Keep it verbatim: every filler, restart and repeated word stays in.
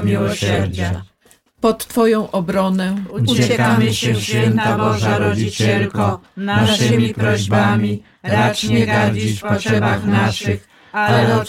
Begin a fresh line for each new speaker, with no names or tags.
miłosierdzia.
Pod Twoją obronę
Uciekamy się, święta Boża Rodzicielko, naszymi prośbami, racz nie gardzić w potrzebach naszych, ale od